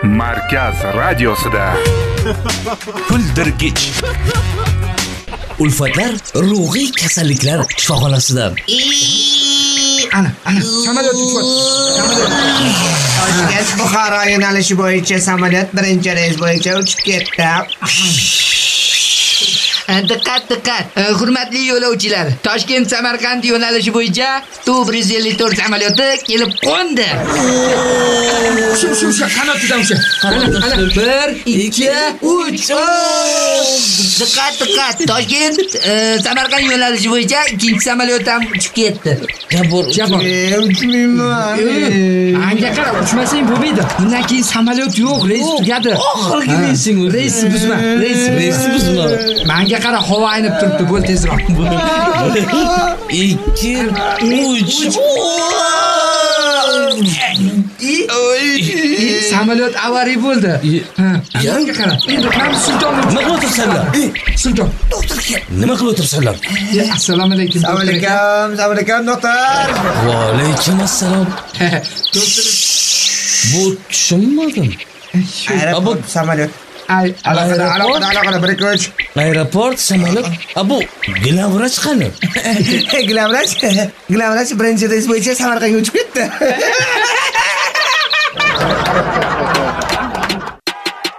Markaz radiosida Kuldirgich. Ulfatlar ruhiy kasalliklar shifoxonasidan. Ana, samolyot uchyapti. Toshkent Buxoro yo'nalishi bo'yicha samolyot birinchi reys bo'yicha uchib ketdi. Diqqat. Hurmatli yo'lovchilar. Toshkent Samarqand yo'nalishi bo'yicha Tu-154 samolyoti kelib qo'ndi. Shu qanotidan o'sha. Ana 1 2 3. Diqqat. Toshkent Samarqand yo'nalishi bo'yicha ikkinchi samolyot ham uchib ketdi. Jabor. Uchmayman. Anga qara, uchmasang bo'lmaydi. Bundan keyin samolyot yo'q, reys tugadi. Oxirgi reysing o'zi. Reys buzma. Menga qara, havo aynib turibdi, bo'l tezroq. 2 3 Samolyot avariya bo'ldi. Menga qara. Endi ham sulton. Nima qilib o'tirsanlar? Sulton. Nima qilib o'tirsanlar? Assalomu alaykum. Assalomu alaykum doktor. Va alaykum assalom. Doktor. Bu tushunmadim. Aeroport samolyot. Aloqada 1-2-3. Aeroport samolyot. Bu Glavvrach qani? Glavvrach birinchi reys bo'yicha Samarqandga uchib ketdi.